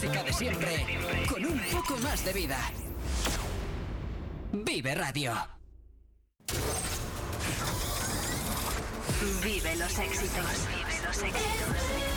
música de siempre con un poco más de vida. Vive Radio. Vive los éxitos. Vive los éxitos.